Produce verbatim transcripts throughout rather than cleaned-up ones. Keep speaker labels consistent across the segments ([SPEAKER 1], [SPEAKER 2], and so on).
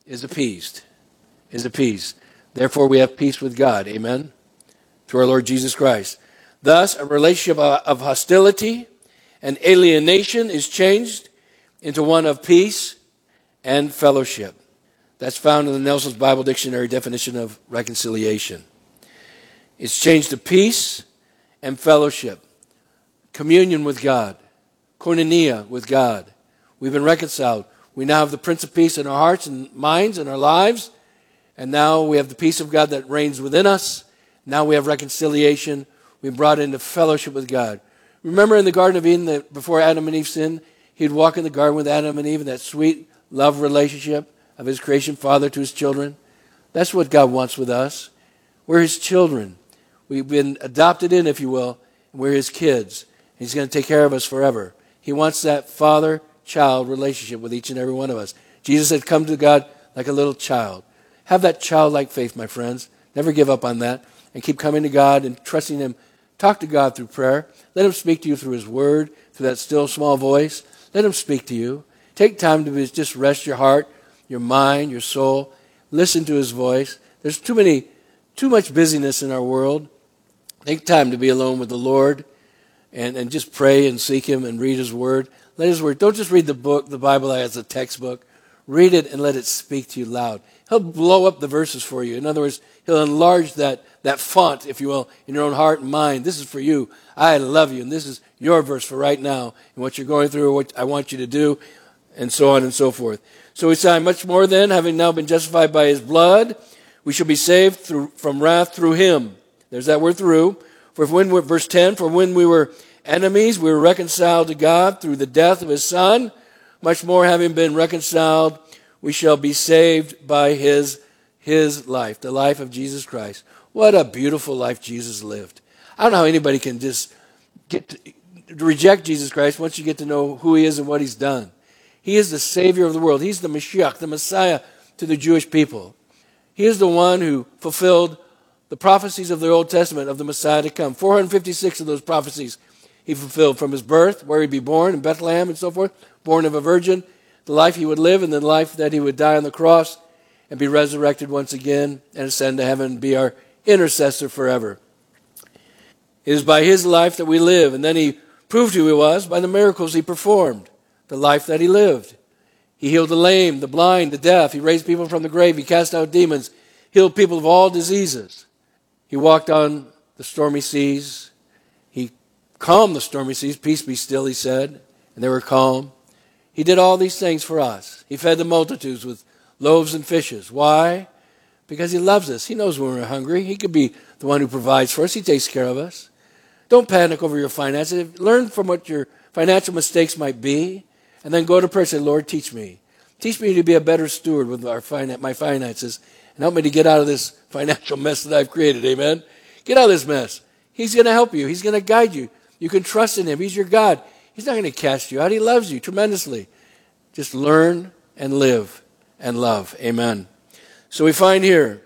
[SPEAKER 1] is appeased. Is appeased. Therefore, we have peace with God. Amen? Through our Lord Jesus Christ. Thus, a relationship of hostility and alienation is changed into one of peace and fellowship. That's found in the Nelson's Bible Dictionary definition of reconciliation. It's changed to peace and fellowship. Communion with God. Koinonia with God. We've been reconciled. We now have the Prince of Peace in our hearts and minds and our lives. And now we have the peace of God that reigns within us. Now we have reconciliation. We've brought into fellowship with God. Remember in the Garden of Eden that before Adam and Eve sinned, he'd walk in the garden with Adam and Eve in that sweet love relationship of his creation father to his children. That's what God wants with us. We're his children. We've been adopted in, if you will, and we're his kids. He's going to take care of us forever. He wants that father-child relationship with each and every one of us. Jesus said, come to God like a little child. Have that childlike faith, my friends. Never give up on that. And keep coming to God and trusting him. Talk to God through prayer. Let him speak to you through his word, through that still small voice. Let him speak to you. Take time to just rest your heart, your mind, your soul. Listen to his voice. There's too many, too much busyness in our world. Take time to be alone with the Lord and, and just pray and seek him and read his word. Let his word. Don't just read the book, the Bible as a textbook. Read it and let it speak to you loud. He'll blow up the verses for you. In other words, he'll enlarge that, that font, if you will, in your own heart and mind. This is for you. I love you. And this is your verse for right now and what you're going through or what I want you to do, and so on and so forth. So we say, much more then, having now been justified by his blood, we shall be saved through, from wrath through him. There's that word through. For when we're, verse ten, for when we were enemies, we were reconciled to God through the death of his Son. Much more, having been reconciled, we shall be saved by his, his life, the life of Jesus Christ. What a beautiful life Jesus lived. I don't know how anybody can just get to, to reject Jesus Christ once you get to know who he is and what he's done. He is the Savior of the world. He's the Mashiach, the Messiah to the Jewish people. He is the one who fulfilled the prophecies of the Old Testament of the Messiah to come. four hundred fifty-six of those prophecies he fulfilled from his birth, where he'd be born in Bethlehem and so forth, born of a virgin, the life he would live and the life that he would die on the cross and be resurrected once again and ascend to heaven and be our intercessor forever. It is by his life that we live. And then he proved who he was by the miracles he performed, the life that he lived. He healed the lame, the blind, the deaf. He raised people from the grave. He cast out demons, healed people of all diseases. He walked on the stormy seas. He calmed the stormy seas. Peace be still, he said. And they were calm. He did all these things for us. He fed the multitudes with loaves and fishes. Why? Because he loves us. He knows when we're hungry. He could be the one who provides for us. He takes care of us. Don't panic over your finances. Learn from what your financial mistakes might be, and then go to prayer and say, Lord, teach me. Teach me to be a better steward with our finan- my finances, and help me to get out of this financial mess that I've created. Amen? Get out of this mess. He's going to help you. He's going to guide you. You can trust in him. He's your God. He's not going to cast you out. He loves you tremendously. Just learn and live and love. Amen. So we find here,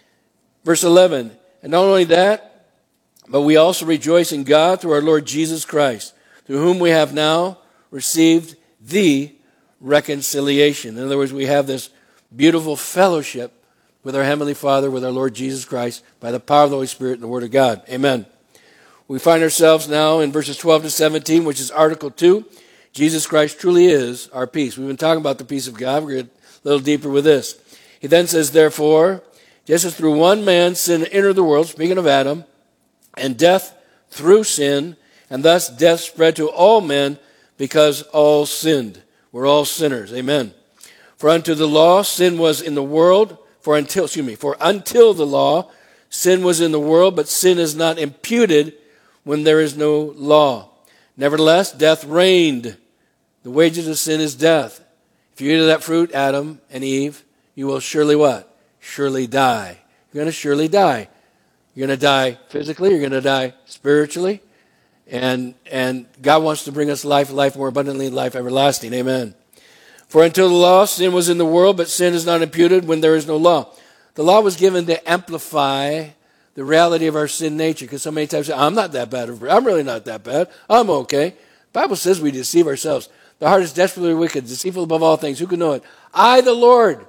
[SPEAKER 1] verse eleven, and not only that, but we also rejoice in God through our Lord Jesus Christ, through whom we have now received the reconciliation. In other words, we have this beautiful fellowship with our Heavenly Father, with our Lord Jesus Christ, by the power of the Holy Spirit and the Word of God. Amen. We find ourselves now in verses twelve to seventeen, which is Article two. Jesus Christ truly is our peace. We've been talking about the peace of God. We're going to get a little deeper with this. He then says, therefore, just as through one man sin entered the world, speaking of Adam, and death through sin, and thus death spread to all men because all sinned. We're all sinners. Amen. For unto the law sin was in the world, for until, excuse me, for until the law sin was in the world, but sin is not imputed when there is no law. Nevertheless, death reigned. The wages of sin is death. If you eat of that fruit, Adam and Eve, you will surely what? Surely die. You're going to surely die. You're going to die physically. You're going to die spiritually. And, and God wants to bring us life, life more abundantly, life everlasting. Amen. For until the law, sin was in the world, but sin is not imputed when there is no law. The law was given to amplify the reality of our sin nature. Because so many times say, I'm not that bad. I'm really not that bad. I'm okay. The Bible says we deceive ourselves. The heart is desperately wicked, deceitful above all things. Who can know it? I, the Lord,